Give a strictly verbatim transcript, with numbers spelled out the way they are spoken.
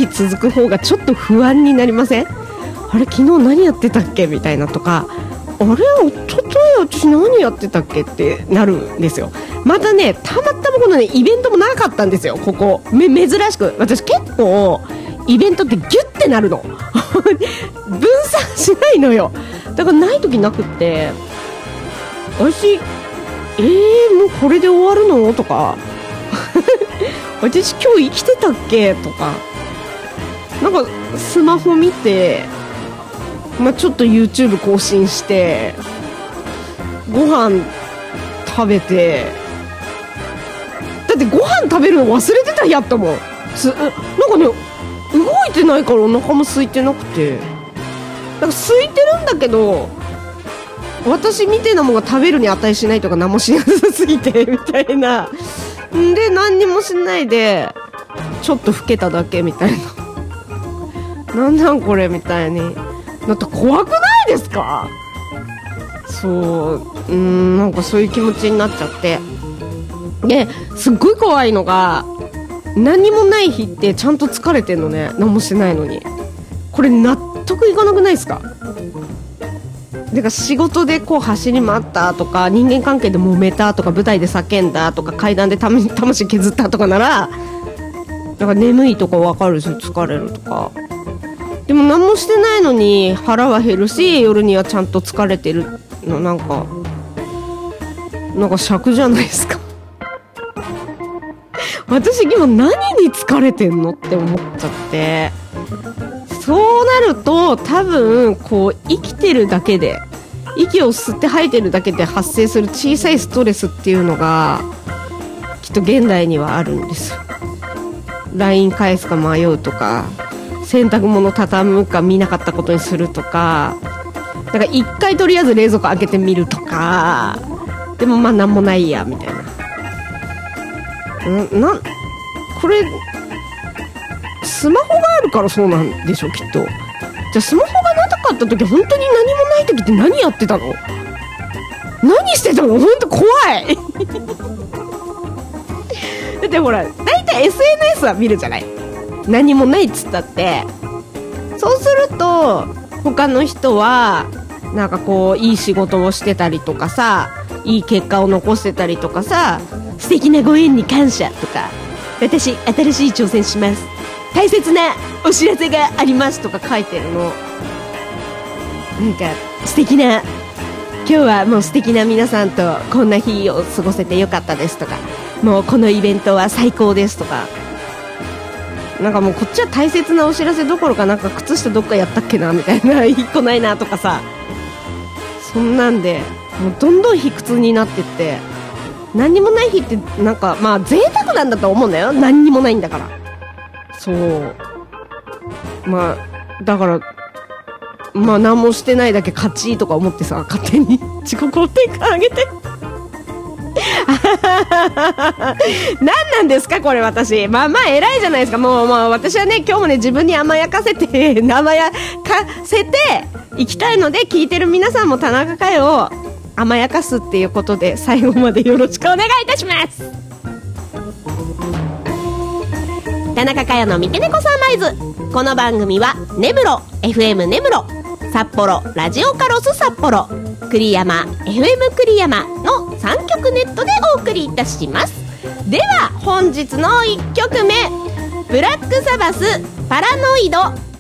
日続く方がちょっと不安になりません？あれ昨日何やってたっけみたいなとか、あれおととい私何やってたっけってなるんですよ。またね、たまたまこのねイベントもなかったんですよ。ここめ珍しく私結構イベントってギュッてなるの分散しないのよ。だからない時なくって、私えー、もうこれで終わるのとか私今日生きてたっけとか、なんかスマホ見て、まあ、ちょっと YouTube 更新してご飯食べて、だってご飯食べるの忘れてたやったもん。つなんかね動いてないからお腹も空いてなくて、なんか空いてるんだけど私みたいなものが食べるに値しないとか何もしなさすぎてみたいな、んで何にもしないでちょっと老けただけみたいな、なんなんこれみたいにだって怖くないですか？そう、うーん、なんかそういう気持ちになっちゃって、ですっごい怖いのが何もない日ってちゃんと疲れてんのね、何もしてないのに。これ納得いかなくないですか？だから仕事でこう走り回ったとか、人間関係で揉めたとか、舞台で叫んだとか、階段で魂削ったとかならだから眠いとか分かるし疲れるとか、でも何もしてないのに腹は減るし夜にはちゃんと疲れてるの、なんかなんか尺じゃないですか私今何に疲れてんのって思っちゃって、そうなると多分こう生きてるだけで、息を吸って吐いてるだけで発生する小さいストレスっていうのがきっと現代にはあるんですよ。 ライン 返すか迷うとか、洗濯物畳むか見なかったことにするとか、だから一回とりあえず冷蔵庫開けてみるとか、でもまあなんもないやみたいな、んなこれスマホがあるからそうなんでしょきっと。じゃあスマホがなかった時、本当に何もない時って何やってたの？何してたの？本当怖いだってほら大体 エスエヌエス は見るじゃない、何もないっつったって。そうすると他の人はなんかこういい仕事をしてたりとかさ、いい結果を残してたりとかさ、素敵なご縁に感謝とか、私新しい挑戦します、大切なお知らせがありますとか書いてるの。なんか素敵な、今日はもう素敵な皆さんとこんな日を過ごせてよかったですとか、もうこのイベントは最高ですとか、なんかもうこっちは大切なお知らせどころか、なんか靴下どっかやったっけなみたいな、一個ないなとかさ、そんなんでもうどんどん卑屈になってって、何にもない日ってなんかまあ贅沢なんだと思うんだよ、何にもないんだから。そうまあだからまあ何もしてないだけ勝ちとか思ってさ、勝手に自己肯定感上げて何なんですかこれ私。まあまあ偉いじゃないですか。もうまあ私はね今日もね自分に甘やかせて甘やかせていきたいので、聞いてる皆さんも田中佳代を甘やかすっていうことで最後までよろしくお願いいたします。田中佳代の三毛猫サンライズ。この番組は根室 エフエム 根室、札幌ラジオカロス札幌、栗山 エフエム 栗山のさんきょくネットでお送りいたします。では本日のいっきょくめ、ブラックサバスパラノイド。